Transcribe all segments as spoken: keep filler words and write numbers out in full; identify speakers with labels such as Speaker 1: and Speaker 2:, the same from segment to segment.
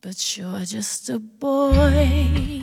Speaker 1: But you're just a boy.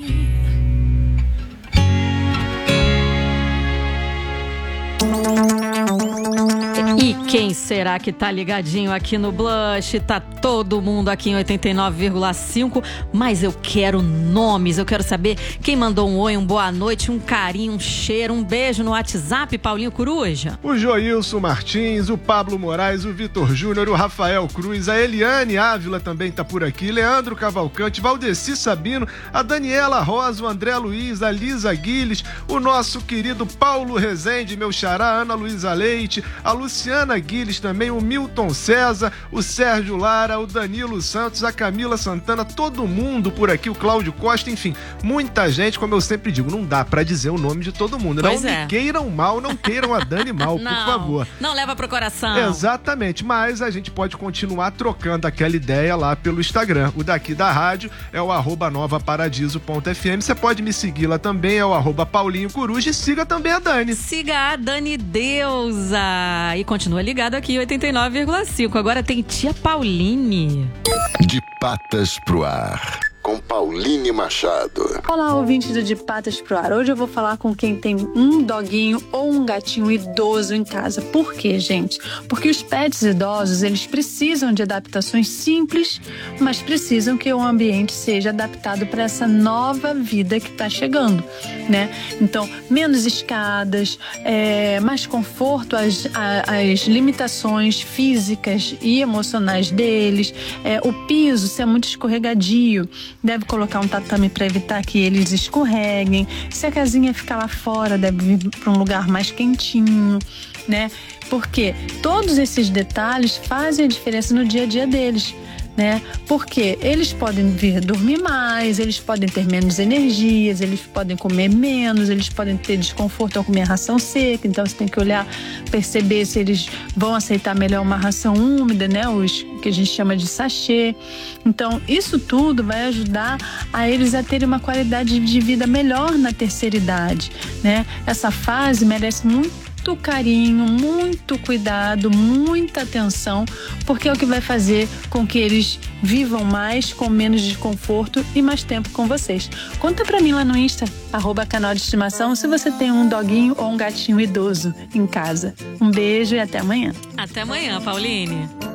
Speaker 2: E quem será que tá ligadinho aqui no Blush? Tá todo mundo aqui em oitenta e nove vírgula cinco, mas eu quero nomes, eu quero saber quem mandou um oi, um boa noite, um carinho, um cheiro, um beijo no WhatsApp, Paulinho Coruja.
Speaker 3: O Joilson Martins, o Pablo Moraes, o Vitor Júnior, o Rafael Cruz, a Eliane Ávila também tá por aqui, Leandro Cavalcante, Valdeci Sabino, a Daniela Rosa, o André Luiz, a Lisa Guiles, o nosso querido Paulo Rezende, meu xará, a Ana Luísa Leite, a Luciana Guiles também, o Milton César, o Sérgio Lara, o Danilo Santos, a Camila Santana, todo mundo por aqui, o Cláudio Costa, enfim, muita gente, como eu sempre digo, não dá pra dizer o nome de todo mundo.
Speaker 2: Pois
Speaker 3: não
Speaker 2: é.
Speaker 3: me queiram mal, não queiram a Dani mal,
Speaker 2: não,
Speaker 3: por favor.
Speaker 2: Não leva pro coração.
Speaker 3: Exatamente, mas a gente pode continuar trocando aquela ideia lá pelo Instagram. O daqui da rádio é o arroba novaparadiso.fm. Você pode me seguir lá também, é o arroba Paulinho Coruja, e siga também a Dani.
Speaker 2: Siga a Dani Deusa. E continua ligado aqui em oitenta e nove vírgula cinco. Agora tem tia Pauline.
Speaker 4: De patas pro ar, com Pauline Machado.
Speaker 5: Olá, ouvintes do De Patas pro Ar. Hoje eu vou falar com quem tem um doguinho ou um gatinho idoso em casa. Por quê, gente? Porque os pets idosos, eles precisam de adaptações simples, mas precisam que o ambiente seja adaptado para essa nova vida que está chegando, né? Então, menos escadas, é, mais conforto às, às limitações físicas e emocionais deles, é, o piso ser muito escorregadio, deve colocar um tatame para evitar que eles escorreguem. Se a casinha ficar lá fora, deve vir para um lugar mais quentinho, né? Porque todos esses detalhes fazem a diferença no dia a dia deles, né? Porque eles podem vir dormir mais, eles podem ter menos energias, eles podem comer menos, eles podem ter desconforto ao comer ração seca. Então você tem que olhar, perceber se eles vão aceitar melhor uma ração úmida, né? Os que a gente chama de sachê. Então isso tudo vai ajudar a eles a terem uma qualidade de vida melhor na terceira idade, né? Essa fase merece muito muito carinho, muito cuidado, muita atenção, porque é o que vai fazer com que eles vivam mais, com menos desconforto e mais tempo com vocês. Conta pra mim lá no Insta, arroba canal de estimação, se você tem um doguinho ou um gatinho idoso em casa. Um beijo e até amanhã.
Speaker 2: Até amanhã, Pauline.